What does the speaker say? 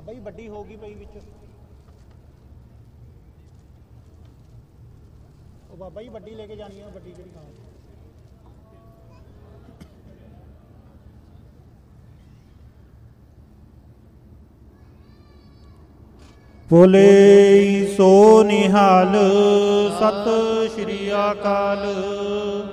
ਬਾਬਾ ਜੀ ਵੱਡੀ ਹੋ ਗਈ ਪਈ ਵਿੱਚ। ਉਹ ਬਾਬਾ ਜੀ ਵੱਡੀ ਲੈ ਕੇ ਜਾਣੀ ਆ, ਵੱਡੀ ਕਿਹੜੀ ਖਾਂ। ਬੋਲੇ ਸੋ ਨਿਹਾਲ, ਸਤਿ ਸ਼੍ਰੀ ਅਕਾਲ।